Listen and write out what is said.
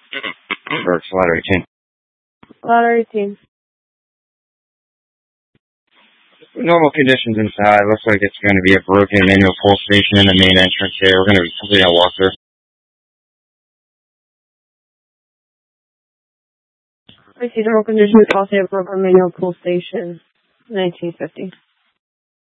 Burke's ladder 18. Ladder 18. Normal conditions inside. Looks like it's going to be a broken manual pull station in the main entrance here. We're going to be completing a walkthrough. I see normal conditions, also a broken manual pull station, 1950.